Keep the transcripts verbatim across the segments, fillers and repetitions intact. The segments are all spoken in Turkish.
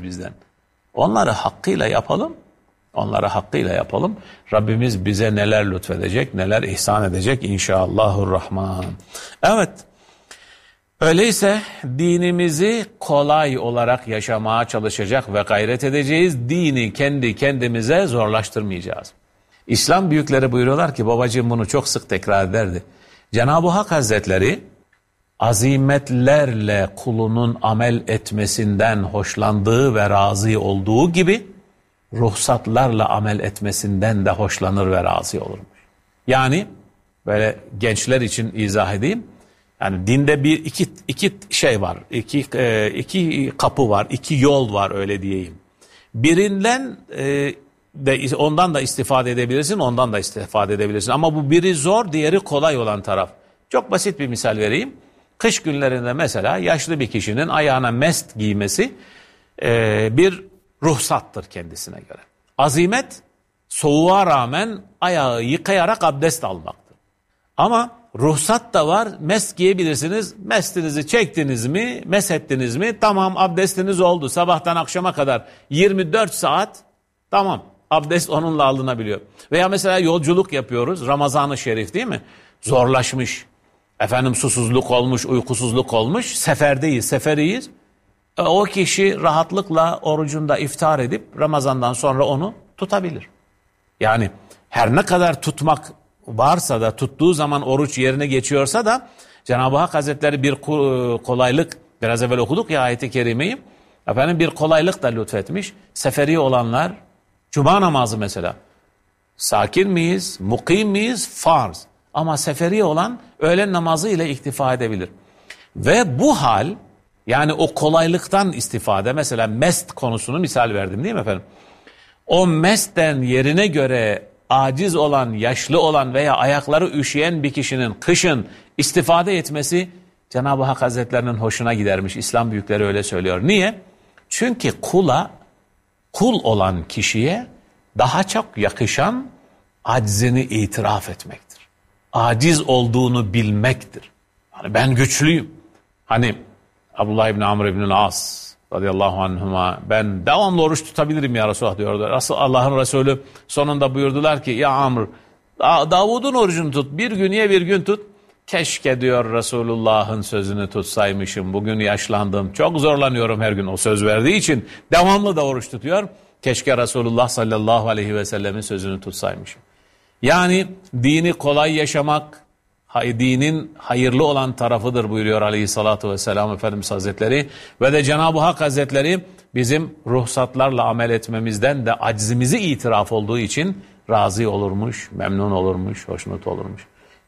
bizden. Onları hakkıyla yapalım. Onları hakkıyla yapalım. Rabbimiz bize neler lütfedecek, neler ihsan edecek inşallahurrahman. Evet. Öyleyse dinimizi kolay olarak yaşamaya çalışacak ve gayret edeceğiz. Dini kendi kendimize zorlaştırmayacağız. İslam büyükleri buyuruyorlar ki, babacığım bunu çok sık tekrar ederdi. Cenab-ı Hak Hazretleri azimetlerle kulunun amel etmesinden hoşlandığı ve razı olduğu gibi ruhsatlarla amel etmesinden de hoşlanır ve razı olurmuş. Yani böyle gençler için izah edeyim. Yani dinde bir iki iki şey var, iki iki kapı var, iki yol var öyle diyeyim. Birinden e, de ondan da istifade edebilirsin, ondan da istifade edebilirsin. Ama bu biri zor, diğeri kolay olan taraf. Çok basit bir misal vereyim. Kış günlerinde mesela yaşlı bir kişinin ayağına mest giymesi e, bir ruhsattır kendisine göre. Azimet, soğuğa rağmen ayağı yıkayarak abdest almaktır. Ama ruhsat da var, mest giyebilirsiniz. Mestinizi çektiniz mi, mesettiniz mi, tamam abdestiniz oldu. Sabahtan akşama kadar yirmi dört saat, tamam. Abdest onunla alınabiliyor. Veya mesela yolculuk yapıyoruz. Ramazan-ı Şerif değil mi? Zorlaşmış. Efendim susuzluk olmuş, uykusuzluk olmuş. Seferdeyiz, seferiyiz. E, o kişi rahatlıkla orucunda iftar edip Ramazan'dan sonra onu tutabilir. Yani her ne kadar tutmak varsa da, tuttuğu zaman oruç yerine geçiyorsa da Cenab-ı Hak Hazretleri bir kolaylık, biraz evvel okuduk ya ayet-i kerimeyi. Efendim bir kolaylık da lütfetmiş. Seferi olanlar, Cuma namazı mesela. Sakin miyiz, mukim miyiz? Farz. Ama seferi olan öğlen namazı ile iktifa edebilir. Ve bu hal, yani o kolaylıktan istifade, mesela mest konusunu misal verdim değil mi efendim? O mesten yerine göre aciz olan, yaşlı olan veya ayakları üşüyen bir kişinin kışın istifade etmesi Cenab-ı Hak Hazretlerinin hoşuna gidermiş. İslam büyükleri öyle söylüyor. Niye? Çünkü kula, kul olan kişiye daha çok yakışan aczini itiraf etmektir. Aciz olduğunu bilmektir. Yani ben güçlüyüm. Hani Abdullah İbni Amr İbni As radıyallahu anhuma, ben devamlı oruç tutabilirim ya Resulullah diyordu. Allah'ın Resulü sonunda buyurdular ki, ya Amr, Davud'un orucunu tut, bir gün ye bir gün tut. Keşke diyor Resulullah'ın sözünü tutsaymışım, bugün yaşlandım, çok zorlanıyorum her gün. O söz verdiği için devamlı da oruç tutuyor. Keşke Resulullah sallallahu aleyhi ve sellemin sözünü tutsaymışım. Yani dini kolay yaşamak, dinin hayırlı olan tarafıdır buyuruyor aleyhissalatu vesselam Efendimiz Hazretleri. Ve de Cenab-ı Hak Hazretleri bizim ruhsatlarla amel etmemizden de aczimizi itiraf olduğu için razı olurmuş, memnun olurmuş, hoşnut olurmuş.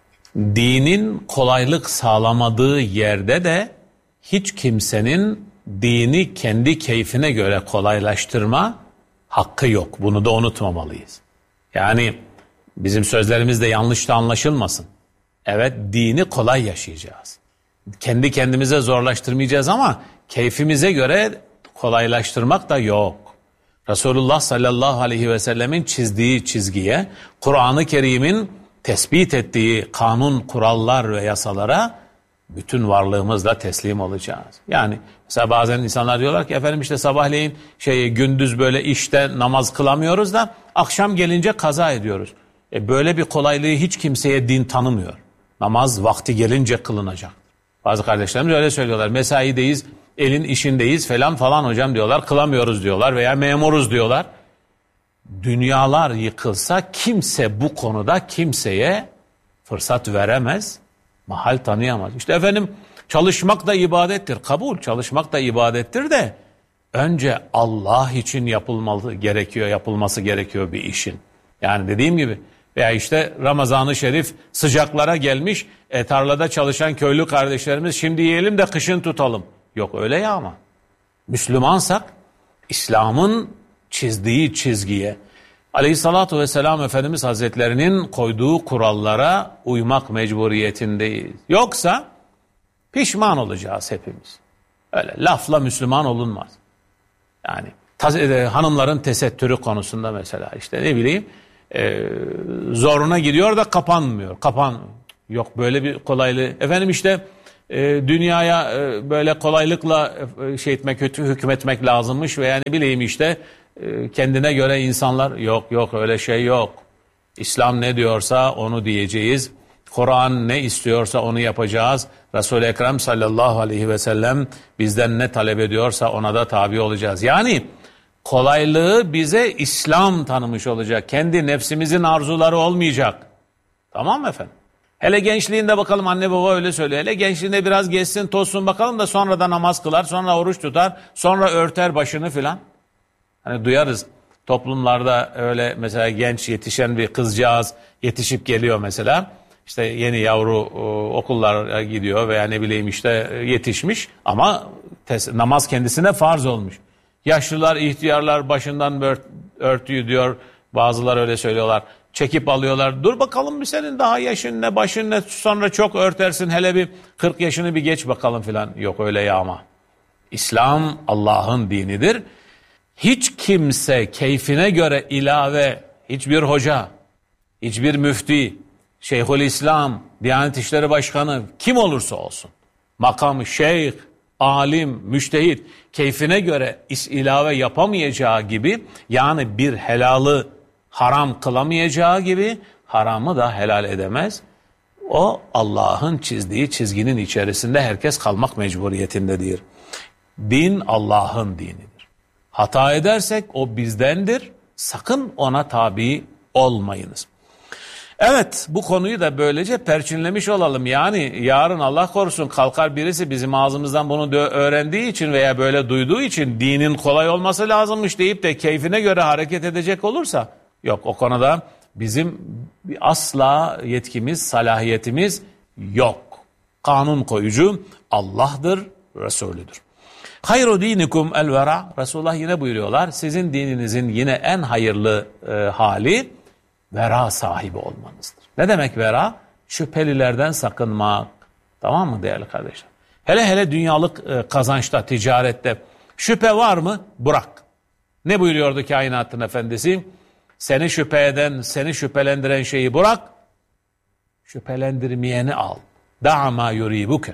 Dinin kolaylık sağlamadığı yerde de hiç kimsenin dini kendi keyfine göre kolaylaştırma hakkı yok. Bunu da unutmamalıyız. Yani bizim sözlerimiz de yanlış da anlaşılmasın. Evet, dini kolay yaşayacağız. Kendi kendimize zorlaştırmayacağız ama keyfimize göre kolaylaştırmak da yok. Resulullah sallallahu aleyhi ve sellemin çizdiği çizgiye, Kur'an-ı Kerim'in tespit ettiği kanun, kurallar ve yasalara bütün varlığımızla teslim olacağız. Yani mesela bazen insanlar diyorlar ki, efendim işte sabahleyin şey gündüz böyle işte namaz kılamıyoruz da akşam gelince kaza ediyoruz. E böyle bir kolaylığı hiç kimseye din tanımıyor. Namaz vakti gelince kılınacak. Bazı kardeşlerimiz öyle söylüyorlar. Mesaideyiz, elin işindeyiz falan falan hocam diyorlar. Kılamıyoruz diyorlar veya memuruz diyorlar. Dünyalar yıkılsa kimse bu konuda kimseye fırsat veremez, mahal tanıyamaz. İşte efendim çalışmak da ibadettir. Kabul, çalışmak da ibadettir de önce Allah için yapılmalı gerekiyor, yapılması gerekiyor bir işin. Yani dediğim gibi, veya işte Ramazan-ı Şerif sıcaklara gelmiş, e, tarlada çalışan köylü kardeşlerimiz şimdi yiyelim de kışın tutalım. Yok öyle ya ama. Müslümansak İslam'ın çizdiği çizgiye, Aleyhissalatu vesselam Efendimiz Hazretlerinin koyduğu kurallara uymak mecburiyetindeyiz. Yoksa pişman olacağız hepimiz. Öyle lafla Müslüman olunmaz. Yani taz- e, hanımların tesettürü konusunda mesela işte ne bileyim, e, zoruna gidiyor da kapanmıyor. Kapan yok böyle bir kolaylığı. Efendim işte e, dünyaya e, böyle kolaylıkla e, şey etmek, hükmetmek lazımmış veya ne bileyim işte e, kendine göre insanlar yok yok öyle şey yok. İslam ne diyorsa onu diyeceğiz. Kur'an ne istiyorsa onu yapacağız. Resul-i Ekrem sallallahu aleyhi ve sellem bizden ne talep ediyorsa ona da tabi olacağız. Yani kolaylığı bize İslam tanımış olacak. Kendi nefsimizin arzuları olmayacak. Tamam mı efendim? Hele gençliğinde bakalım anne baba öyle söylüyor. Hele gençliğinde biraz geçsin tozsun bakalım da sonra da namaz kılar, sonra oruç tutar, sonra örter başını filan. Hani duyarız toplumlarda öyle mesela genç yetişen bir kızcağız yetişip geliyor mesela. İşte yeni yavru okullara gidiyor veya ne bileyim işte yetişmiş ama tes- namaz kendisine farz olmuş. Yaşlılar, ihtiyarlar başından ört- örtüyü diyor. Bazıları öyle söylüyorlar. Çekip alıyorlar. Dur bakalım bir senin daha yaşın ne, başın ne, sonra çok örtersin. Hele bir kırk yaşını bir geç bakalım filan. Yok öyle ya ama. İslam Allah'ın dinidir. Hiç kimse keyfine göre ilave, hiçbir hoca, hiçbir müfti, Şeyhülislam, Diyanet İşleri Başkanı kim olursa olsun, makamı şeyh, alim, müştehit keyfine göre ilave yapamayacağı gibi yani bir helalı haram kılamayacağı gibi haramı da helal edemez. O Allah'ın çizdiği çizginin içerisinde herkes kalmak mecburiyetindedir. Din Allah'ın dinidir. Hata edersek o bizdendir. Sakın ona tabi olmayınız. Evet, bu konuyu da böylece perçinlemiş olalım. Yani yarın Allah korusun kalkar birisi bizim ağzımızdan bunu öğrendiği için veya böyle duyduğu için dinin kolay olması lazımmış deyip de keyfine göre hareket edecek olursa yok, o konuda bizim asla yetkimiz, salahiyetimiz yok. Kanun koyucu Allah'dır, Resulüdür. Hayru dinikum el vera. Resulullah yine buyuruyorlar. Sizin dininizin yine en hayırlı e, hali vera sahibi olmanızdır. Ne demek vera? Şüphelilerden sakınmak. Tamam mı değerli kardeşler? Hele hele dünyalık e, kazançta, ticarette şüphe var mı? Bırak. Ne buyuruyordu kainatın efendisi? Seni şüphe eden, seni şüphelendiren şeyi bırak. Şüphelendirmeyeni al. Da'a ma yuribuke.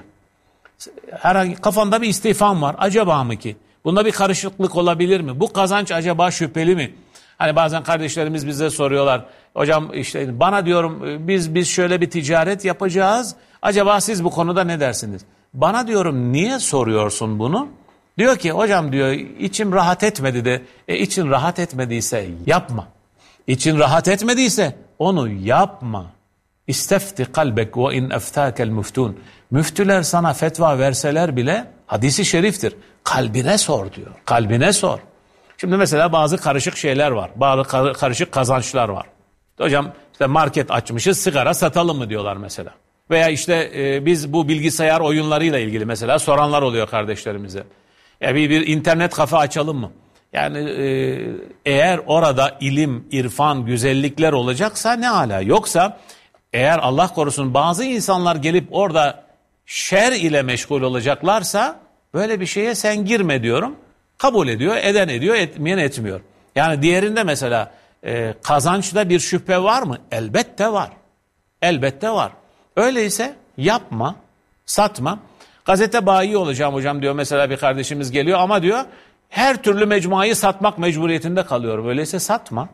Herhangi kafanda bir istifam var. Acaba mı ki? Bunda bir karışıklık olabilir mi? Bu kazanç acaba şüpheli mi? Hani bazen kardeşlerimiz bize soruyorlar. Hocam işte bana diyorum biz biz şöyle bir ticaret yapacağız. Acaba siz bu konuda ne dersiniz? Bana diyorum niye soruyorsun bunu? Diyor ki hocam diyor içim rahat etmedi de. E için rahat etmediyse yapma. İçin rahat etmediyse onu yapma. İstefti kalbek ve in eftâkel müftun. Müftüler sana fetva verseler bile hadisi şeriftir. Kalbine sor diyor. Kalbine sor. Şimdi mesela bazı karışık şeyler var. Bazı karışık kazançlar var. Hocam işte market açmışız, sigara satalım mı diyorlar mesela. Veya işte e, biz bu bilgisayar oyunlarıyla ilgili mesela soranlar oluyor kardeşlerimize. Ya bir, bir internet kafe açalım mı? Yani e, eğer orada ilim, irfan, güzellikler olacaksa ne ala. Yoksa eğer Allah korusun bazı insanlar gelip orada şer ile meşgul olacaklarsa böyle bir şeye sen girme diyorum. Kabul ediyor, eden ediyor, etmeyen etmiyor. Yani diğerinde mesela e, kazançta bir şüphe var mı? Elbette var. Elbette var. Öyleyse yapma, satma. Gazete bayi olacağım hocam diyor mesela bir kardeşimiz geliyor ama diyor her türlü mecmuayı satmak mecburiyetinde kalıyor. Öyleyse satma.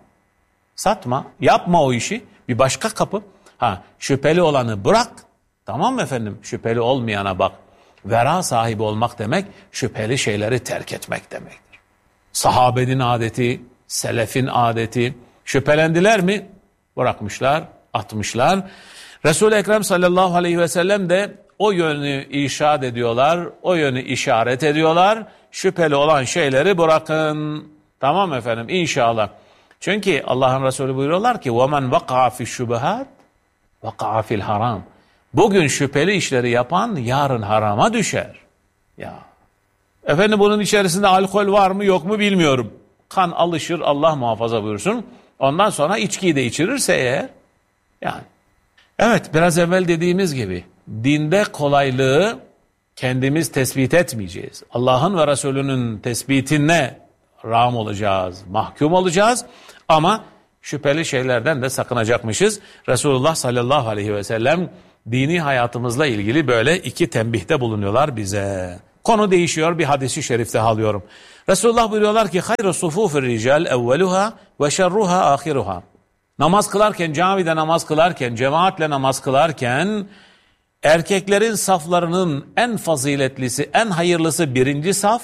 Satma. Yapma o işi. Bir başka kapı. Ha, şüpheli olanı bırak. Tamam mı efendim? Şüpheli olmayana bak. Vera sahibi olmak demek şüpheli şeyleri terk etmek demektir. Sahabenin adeti, selefin adeti. Şüphelendiler mi? Bırakmışlar, atmışlar. Resul-i Ekrem sallallahu aleyhi ve sellem de o yönü irşad ediyorlar, o yönü işaret ediyorlar. Şüpheli olan şeyleri bırakın. Tamam efendim inşallah. Çünkü Allah'ın Resulü buyuruyorlar ki وَمَنْ وَقَعَ فِي الشُّبَهَاتِ وَقَعَ فِي الْحَرَامِ. Bugün şüpheli işleri yapan yarın harama düşer. Ya. Efendim bunun içerisinde alkol var mı yok mu bilmiyorum. Kan alışır Allah muhafaza buyursun. Ondan sonra içkiyi de içirirse eğer. Yani. Evet biraz evvel dediğimiz gibi dinde kolaylığı kendimiz tespit etmeyeceğiz. Allah'ın ve Resulünün tespitine rağm olacağız, mahkum olacağız ama şüpheli şeylerden de sakınacakmışız. Resulullah sallallahu aleyhi ve sellem dini hayatımızla ilgili böyle iki tembihte bulunuyorlar bize. Konu değişiyor, bir hadisi şerifte alıyorum. Resulullah buyuruyorlar ki hayru sufufir rical evveluha ve şerruha ahiruha. Namaz kılarken, camide namaz kılarken, cemaatle namaz kılarken erkeklerin saflarının en faziletlisi, en hayırlısı birinci saf,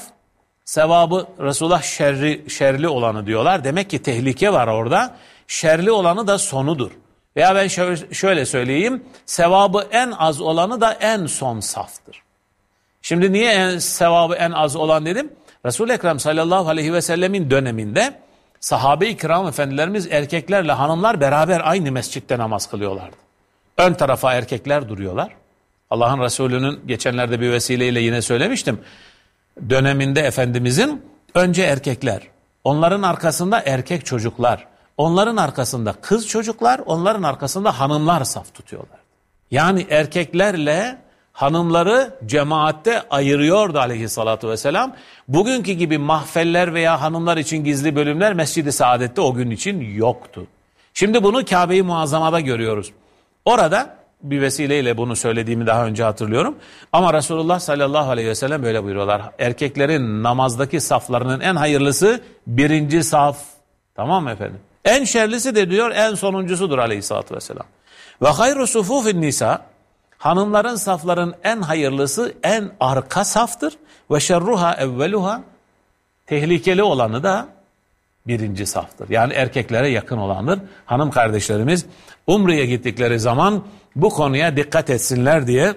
sevabı Resulullah şerri, şerli olanı diyorlar. Demek ki tehlike var orada. Şerli olanı da sonudur. Veya ben şöyle söyleyeyim, sevabı en az olanı da en son saftır. Şimdi niye en, sevabı en az olan dedim? Resul-i Ekrem sallallahu aleyhi ve sellemin döneminde sahabe-i kiram efendilerimiz erkeklerle hanımlar beraber aynı mescitte namaz kılıyorlardı. Ön tarafa erkekler duruyorlar. Allah'ın Resulü'nün geçenlerde bir vesileyle yine söylemiştim. Döneminde Efendimizin önce erkekler, onların arkasında erkek çocuklar, onların arkasında kız çocuklar, onların arkasında hanımlar saf tutuyorlar. Yani erkeklerle hanımları cemaatte ayırıyordu aleyhissalatü vesselam. Bugünkü gibi mahfeller veya hanımlar için gizli bölümler Mescid-i Saadet'te o gün için yoktu. Şimdi bunu Kabe-i Muazzama'da görüyoruz. Orada bir vesileyle bunu söylediğimi daha önce hatırlıyorum. Ama Resulullah sallallahu aleyhi ve sellem böyle buyuruyorlar. Erkeklerin namazdaki saflarının en hayırlısı birinci saf. Tamam mı efendim? En şerlisi de diyor en sonuncusudur aleyhissalatü vesselam. Ve hayru sufufin nisa, hanımların safların en hayırlısı en arka saftır. Ve şerruha evveluha, tehlikeli olanı da birinci saftır. Yani erkeklere yakın olandır. Hanım kardeşlerimiz Umre'ye gittikleri zaman bu konuya dikkat etsinler diye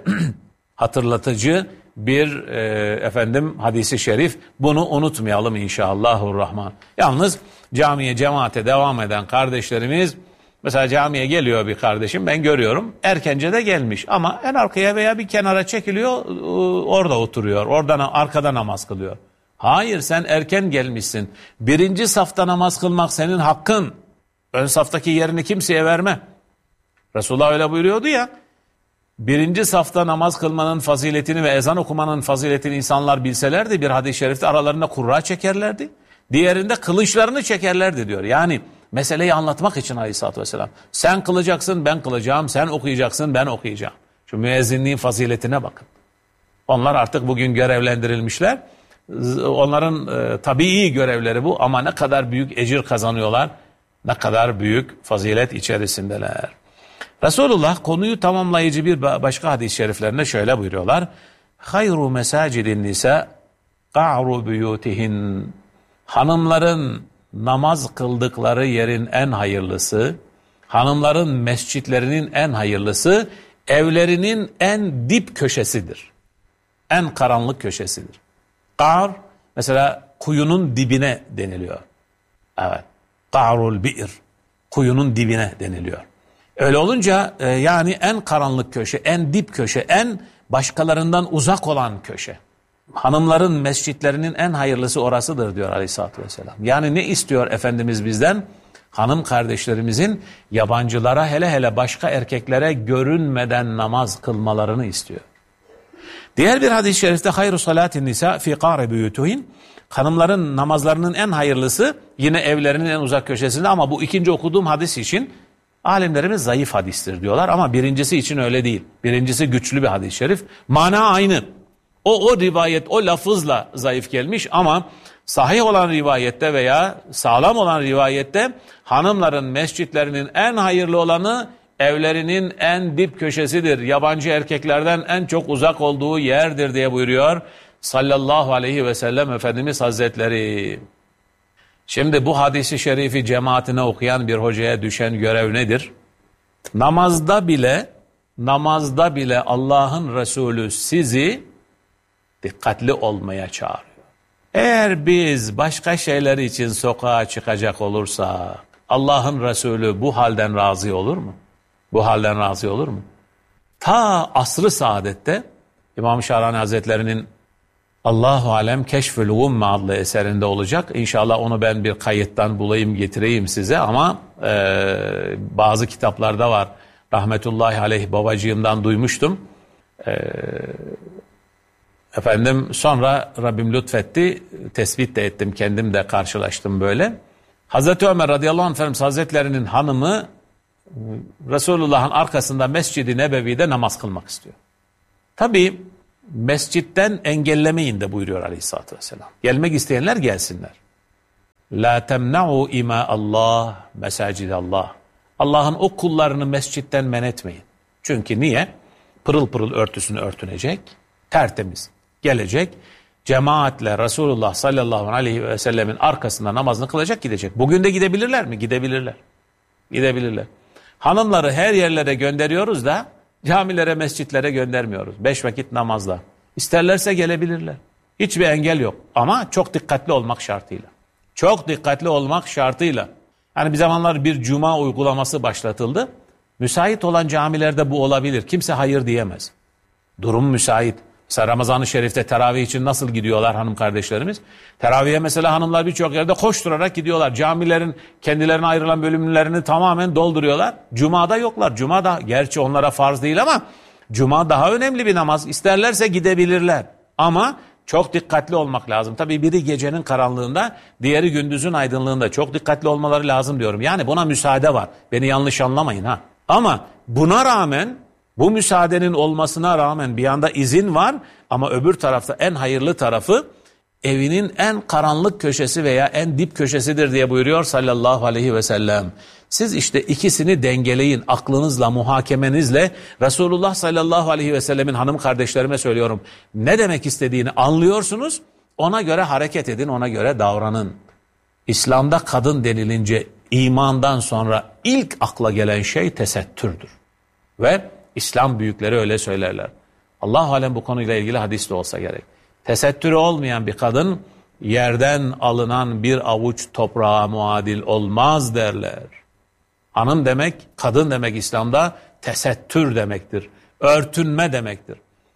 hatırlatıcı bir e, efendim hadisi şerif. Bunu unutmayalım inşallahurrahman. Yalnız camiye, cemaate devam eden kardeşlerimiz, mesela camiye geliyor bir kardeşim, ben görüyorum erkence de gelmiş ama en arkaya veya bir kenara çekiliyor, orada oturuyor, oradan arkada namaz kılıyor. Hayır, sen erken gelmişsin. Birinci safta namaz kılmak senin hakkın. Ön saftaki yerini kimseye verme. Resulullah öyle buyuruyordu ya. Birinci safta namaz kılmanın faziletini ve ezan okumanın faziletini insanlar bilselerdi, bir hadis-i şerifte aralarında kurra çekerlerdi. Diğerinde kılıçlarını çekerlerdi diyor. Yani meseleyi anlatmak için aleyhissalatü vesselam. Sen kılacaksın, ben kılacağım. Sen okuyacaksın, ben okuyacağım. Şu müezzinliğin faziletine bakın. Onlar artık bugün görevlendirilmişler. Onların e, tabii görevleri bu ama ne kadar büyük ecir kazanıyorlar, ne kadar büyük fazilet içerisindeler. Resulullah konuyu tamamlayıcı bir başka hadis-i şeriflerinde şöyle buyuruyorlar. Hayru mesacidin nisa qa'ru buyutihin. Hanımların namaz kıldıkları yerin en hayırlısı, hanımların mescitlerinin en hayırlısı, evlerinin en dip köşesidir. En karanlık köşesidir. Qa'r mesela kuyunun dibine deniliyor. Evet. Qa'rul bi'r. Kuyunun dibine deniliyor. Öyle olunca e, yani en karanlık köşe, en dip köşe, en başkalarından uzak olan köşe. Hanımların mescitlerinin en hayırlısı orasıdır diyor aleyhissalatü vesselam. Yani ne istiyor Efendimiz bizden? Hanım kardeşlerimizin yabancılara, hele hele başka erkeklere görünmeden namaz kılmalarını istiyor. Diğer bir hadis-i şerifte hayru salatin nisa fi qa'ri buyutuhin. Hanımların namazlarının en hayırlısı yine evlerinin en uzak köşesinde, ama bu ikinci okuduğum hadis için alimlerimiz zayıf hadistir diyorlar ama birincisi için öyle değil. Birincisi güçlü bir hadis-i şerif. Mana aynı. O o rivayet o lafızla zayıf gelmiş ama sahih olan rivayette veya sağlam olan rivayette hanımların mescitlerinin en hayırlı olanı evlerinin en dip köşesidir. Yabancı erkeklerden en çok uzak olduğu yerdir diye buyuruyor sallallahu aleyhi ve sellem Efendimiz Hazretleri. Şimdi bu hadisi şerifi cemaatine okuyan bir hocaya düşen görev nedir? Namazda bile, namazda bile Allah'ın Resulü sizi dikkatli olmaya çağırıyor. Eğer biz başka şeyler için sokağa çıkacak olursak, Allah'ın Resulü bu halden razı olur mu? Bu halden razı olur mu? Ta asr-ı saadette İmam Şahrani Hazretleri'nin Allahu Alem Keşfül Gumme adlı eserinde olacak. İnşallah onu ben bir kayıttan bulayım getireyim size ama e, bazı kitaplarda var. Rahmetullahi aleyh babacığımdan duymuştum. E, efendim sonra Rabbim lütfetti, tespit de ettim, kendim de karşılaştım böyle. Hazreti Ömer radıyallahu anh Efendimiz Hazretlerinin hanımı Resulullah'ın arkasında Mescid-i Nebevi'de namaz kılmak istiyor. Tabii mescitten engellemeyin de buyuruyor Aleyhisselatü Vesselam. Gelmek isteyenler gelsinler. La temna'u ima Allah mesacidallah. Allah'ın o kullarını mescitten men etmeyin. Çünkü niye? Pırıl pırıl örtüsünü örtünecek, tertemiz gelecek, cemaatle Resulullah sallallahu aleyhi ve sellemin arkasında namazını kılacak, gidecek. Bugün de gidebilirler mi? Gidebilirler. Gidebilirler. Hanımları her yerlere gönderiyoruz da camilere, mescitlere göndermiyoruz. Beş vakit namazla. İsterlerse gelebilirler. Hiçbir engel yok. Ama çok dikkatli olmak şartıyla. Çok dikkatli olmak şartıyla. Yani bir zamanlar bir cuma uygulaması başlatıldı. Müsait olan camilerde bu olabilir. Kimse hayır diyemez. Durum müsait. Mesela Ramazan-ı Şerif'te teravih için nasıl gidiyorlar hanım kardeşlerimiz? Teravihe mesela hanımlar birçok yerde koşturarak gidiyorlar. Camilerin kendilerine ayrılan bölümlerini tamamen dolduruyorlar. Cuma'da yoklar. Cuma da gerçi onlara farz değil ama Cuma daha önemli bir namaz. İsterlerse gidebilirler. Ama çok dikkatli olmak lazım. Tabii biri gecenin karanlığında, diğeri gündüzün aydınlığında. Çok dikkatli olmaları lazım diyorum. Yani buna müsaade var. Beni yanlış anlamayın ha. Ama buna rağmen, bu müsaadenin olmasına rağmen bir yanda izin var ama öbür tarafta en hayırlı tarafı evinin en karanlık köşesi veya en dip köşesidir diye buyuruyor sallallahu aleyhi ve sellem. Siz işte ikisini dengeleyin aklınızla, muhakemenizle. Resulullah sallallahu aleyhi ve sellemin hanım kardeşlerime söylüyorum. Ne demek istediğini anlıyorsunuz. Ona göre hareket edin, ona göre davranın. İslam'da kadın denilince imandan sonra ilk akla gelen şey tesettürdür. Ve İslam büyükleri öyle söylerler. Allah-u Alem bu konuyla ilgili hadis de olsa gerek. Tesettürü olmayan bir kadın yerden alınan bir avuç toprağa muadil olmaz derler. Hanım demek, kadın demek İslam'da tesettür demektir. Örtünme demektir.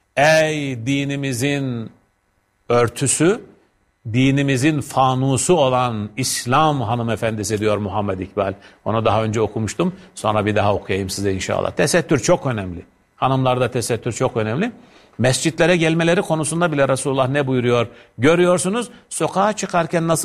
Ey dinimizin örtüsü, dinimizin fanusu olan İslam hanımefendisi diyor Muhammed İkbal. Onu daha önce okumuştum. Sonra bir daha okuyayım size inşallah. Tesettür çok önemli. Hanımlarda tesettür çok önemli. Mescitlere gelmeleri konusunda bile Resulullah ne buyuruyor? Görüyorsunuz, sokağa çıkarken nasıl